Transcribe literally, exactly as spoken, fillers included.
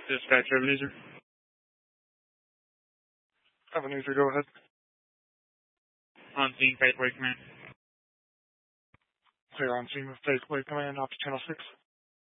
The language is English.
Dispatch Ebenezer. Ebenezer, go ahead. On scene, Faithway Command. Clear on scene with Faithway Command, up to Channel six.